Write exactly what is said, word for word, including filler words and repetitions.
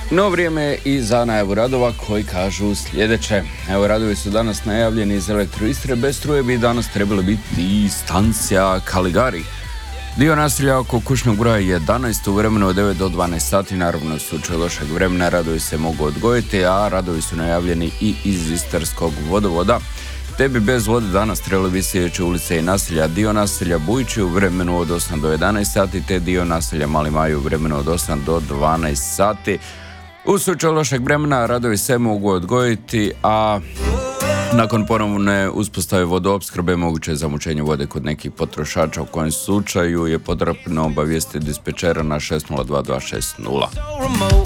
No vrijeme i za najavu radova koji kažu sljedeće. Evo, radovi su danas najavljeni iz Elektroistre. Bez struje bi danas trebali biti i stancija Kaligari. Dio naselja oko kućnog broja jedanaest u vremenu od devet do dvanaest sati, naravno u slučaju lošeg vremena radovi se mogu odgojiti, a radovi su najavljeni i iz Istarskog vodovoda. Te bi bez vode danas trebali biti sljedeće ulice i naselja. Dio naselja Bujići u vremenu od osam do jedanaest sati, te dio naselja Mali Maj u vremenu od osam do dvanaest sati. U slučaju lošeg vremena radovi se mogu odgojiti, a nakon ponovne uspostave vodoopskrbe moguće je zamućenje vode kod nekih potrošača, u kojem slučaju je potrebno obavijestiti dispečera na šest nula dva dva šest nula.